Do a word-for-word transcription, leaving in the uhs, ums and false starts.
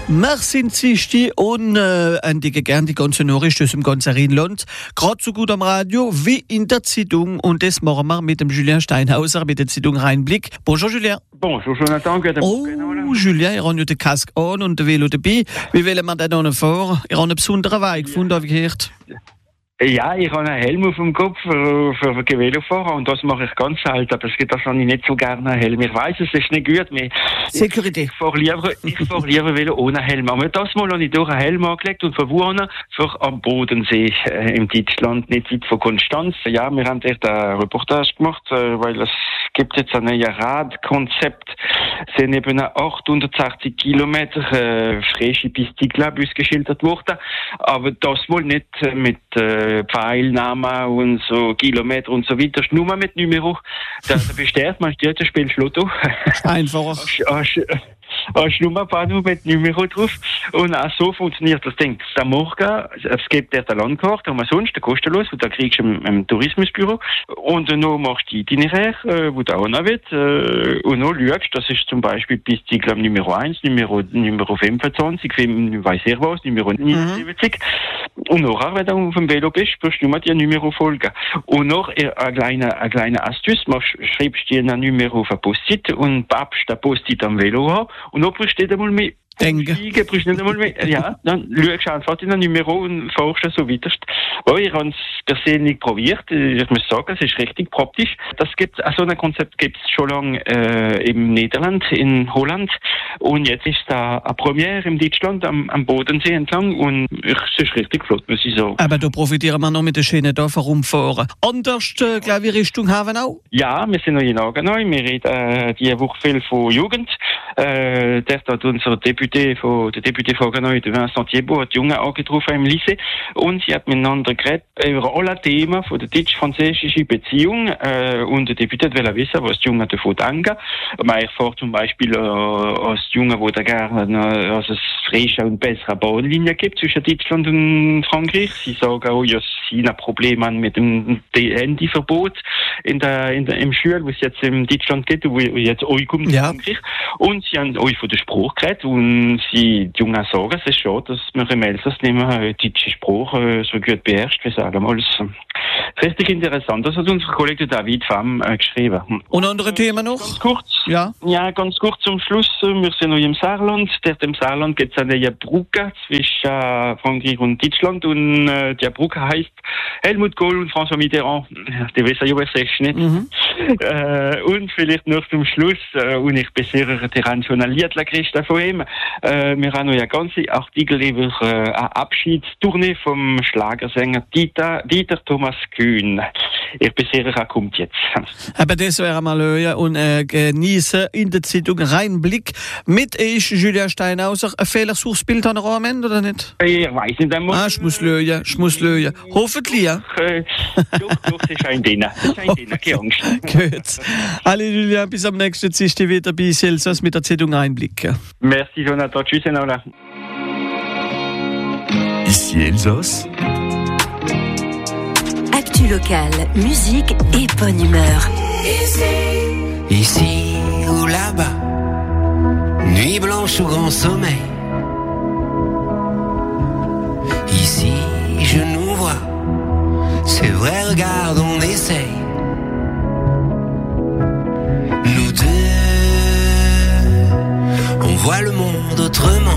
Merci Zisti und äh, an die gern die ganze Nachricht aus dem ganzen Rheinland. Gerade so gut am Radio wie in der Zeitung. Und das machen wir mit dem Julien Steinhauser, mit der Zeitung Rheinblick. Bonjour Julien. Bonjour Jonathan. Oh Julien, ihr habt ja den Kask an und den Velo dabei. Wie wollen wir denn noch vor? Ihr habt einen besonderen Weg gefunden, habe ich gehört. Ja, ich habe einen Helm auf dem Kopf für, für, für Velofahrer und das mache ich ganz selten, aber es gibt da schon nicht so gerne einen Helm. Ich weiss, es ist nicht gut, mehr. Security. Ich fahre lieber, ich fahre lieber Velo ohne Helm. Aber das Mal habe ich durch einen Helm angelegt und verwohnen für am Bodensee äh, im Deutschland, nicht weit von Konstanz. Ja, wir haben echt eine Reportage gemacht, äh, weil es gibt jetzt ein neues Radkonzept. Es sind eben achthundertsechzig Kilometer äh, frische Piste, glaube ich, geschildert worden. Aber das wohl nicht äh, mit äh, Pfeilnamen und so Kilometer und so weiter. Nur mit Numero. Da, da bestellt man, steht, da spielst Lotto. Einfach. Hast du nur ein mit Numero drauf. Und auch so funktioniert das Ding. Am Morgen, es gibt dort eine Landkarte, umsonst, kostenlos, und da kriegst du im, im Tourismusbüro. Und dann machst du die Itinerär, wo du auch noch willst, und dann schaust, das ist zum Beispiel bis die, glaube Numero eins, Numero, Numero fünfundzwanzig, ich weiss sehr was, Numero neunundsiebzig. Mhm. Und nachher, wenn du auf dem Velo bist, wirst du immer die Numero folgen. Und noch eine kleine, eine kleine Astuce, schreibst dir ein Numero auf ein Post-it und pappst den Post-it am Velo an. Und dann brauchst du nicht einmal mehr denken. Fliegen, brauchst du nicht einmal mehr. Ja, dann schaust du einfach in ein Numero und fährst so weiter. Oh, ich habe es persönlich probiert. Ich muss sagen, es ist richtig praktisch. Das gibt, so ein Konzept gibt es schon lange äh, im Niederland, in Holland. Und jetzt ist da eine Premiere in Deutschland am, am Bodensee entlang. Und es ist richtig flott, muss ich sagen. Aber da profitieren wir noch mit den schönen Dörfern rumfahren. Anders, äh, glaube ich, Richtung Havenau? Ja, wir sind noch in Hagenau. Wir reden äh, diese Woche viel von Jugend. Äh, dort hat unser Deputé von, der Deputé von Hagenau, der Vincent Thiebaud, hat die Jungen angetroffen im Lycée. Und sie hat miteinander geredet über alle Themen von der deutsch-französischen Beziehung. Äh, und der Deputé will wissen, was die Jungen davon denken. Man erfährt zum Beispiel äh, als die Jungen, die da gerne, dass es frische und bessere Bahnlinien gibt zwischen Deutschland und Frankreich. Sie sagen auch, dass sie ein Problem haben mit dem Handyverbot in der, in der, im Schul, wo es jetzt in Deutschland geht, wo jetzt euch kommt in ja. Frankreich. Und sie haben euch von der Sprache geredet und sie, die Jungen sagen, es ist schade, dass wir im Elsass nicht mehr äh, deutsche Sprache äh, so gut beherrscht, wie sagen wir alles. Richtig interessant. Das hat unser Kollege David Pham äh, geschrieben. Und andere Themen noch? Ganz kurz. Ja. Ja, ganz kurz zum Schluss. Wir sind noch im Saarland. Dort im Saarland gibt es eine neue Brücke zwischen äh, Frankreich und Deutschland und äh, die Brücke heißt Helmut Kohl und François Mitterrand. Die wissen ja, was es ist, nicht? Mhm. Äh, und vielleicht noch zum Schluss, äh, und ich bin sehr journaliert, Christoph von ihm. Äh, wir haben noch einen ganzen Artikel über äh, eine Abschiedstournee vom Schlagersänger Dieter, Dieter Thomas Kühn. Ich bin sehr, er kommt jetzt. Aber das wäre mal hören und äh, genießen in der Zeitung Rheinblick mit ich, Julien Steinhauser. Ein Fehlersuchsbild an der am Ende, oder nicht? Ich weiß nicht einmal. Ah, ich muss lösen, ich muss lösen. Hoffentlich, ja? Äh, doch, doch, das ist ein Ding. Das ist ein Ding, keine Angst. Gut. Alle Julien, bis am nächsten Dienstag wieder bei Elsass mit der Zeitung Rheinblick. Merci Jonathan, tschüss Enola. Ici Elsass. Actu locale, musique et bonne humeur. Ici, ici ou là-bas, nuit blanche ou grand sommeil. Ici, je nous vois, c'est vrai, regarde, on essaye. Nous deux, on voit le monde autrement.